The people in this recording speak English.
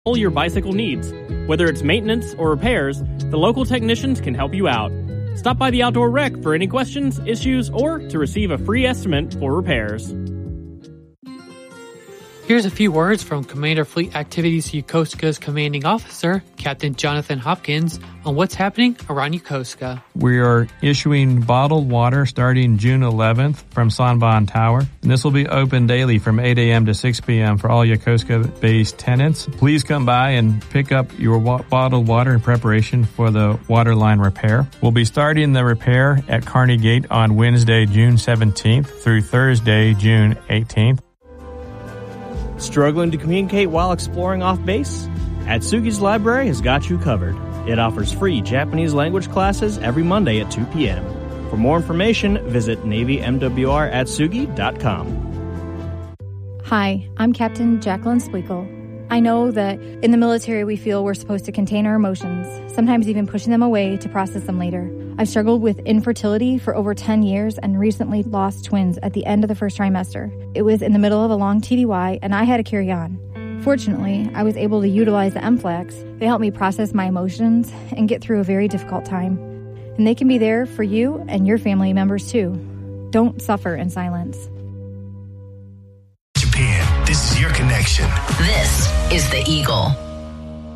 all your bicycle needs. Whether it's maintenance or repairs, the local technicians can help you out. Stop by the Outdoor Rec for any questions, issues, or to receive a free estimate for repairs. Here's a few words from Commander Fleet Activities Yokosuka's commanding officer, Captain Jonathan Hopkins, on what's happening around Yokosuka. We are issuing bottled water starting June 11th from Sanbon Tower. And this will be open daily from 8 a.m. to 6 p.m. for all Yokosuka-based tenants. Please come by and pick up your bottled water in preparation for the water line repair. We'll be starting the repair at Kearney Gate on Wednesday, June 17th through Thursday, June 18th. Struggling to communicate while exploring off base? Atsugi's Library has got you covered. It offers free Japanese language classes every Monday at 2 p.m. For more information, visit NavyMWRatsugi.com. Hi, I'm Captain Jacqueline Spleakle. I know that in the military we feel we're supposed to contain our emotions, sometimes even pushing them away to process them later. I've struggled with infertility for over 10 years and recently lost twins at the end of the first trimester. It was in the middle of a long TDY and I had to carry on. Fortunately, I was able to utilize the MFLEX. They helped me process my emotions and get through a very difficult time. And they can be there for you and your family members too. Don't suffer in silence. Japan, this is your connection. This is the Eagle.